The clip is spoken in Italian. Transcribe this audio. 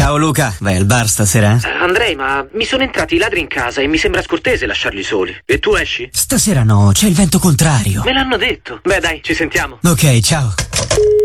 Ciao Luca, vai al bar stasera? Andrei, ma mi sono entrati i ladri in casa e mi sembra scortese lasciarli soli. E tu esci? Stasera no, c'è il vento contrario. Me l'hanno detto. Beh dai, ci sentiamo. Ok, ciao.